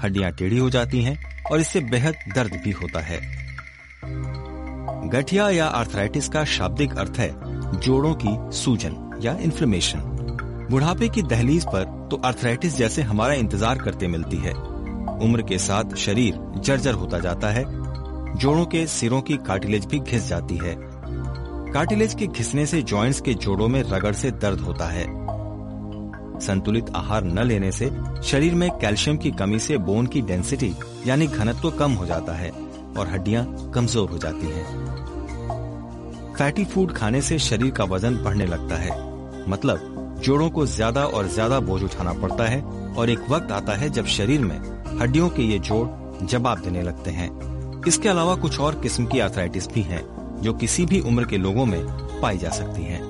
हड्डियां टेढ़ी हो जाती हैं और इससे बेहद दर्द भी होता है। गठिया या आर्थराइटिस का शाब्दिक अर्थ है जोड़ों की सूजन या इन्फ्लेमेशन। बुढ़ापे की दहलीज पर तो आर्थराइटिस जैसे हमारा इंतजार करते मिलती है। उम्र के साथ शरीर जर्जर होता जाता है। जोड़ों के सिरों की कार्टिलेज भी घिस जाती है। कार्टिलेज के घिसने से जॉइंट्स के जोड़ों में रगड़ से दर्द होता है। संतुलित आहार न लेने से शरीर में कैल्शियम की कमी से बोन की डेंसिटी यानी घनत्व कम हो जाता है और हड्डियां कमजोर हो जाती हैं। फैटी फूड खाने से शरीर का वजन बढ़ने लगता है, मतलब जोड़ों को ज्यादा और ज्यादा बोझ उठाना पड़ता है और एक वक्त आता है जब शरीर में हड्डियों के ये जोड़ जवाब देने लगते हैं। इसके अलावा कुछ और किस्म की आर्थराइटिस भी हैं, जो किसी भी उम्र के लोगों में पाई जा सकती हैं।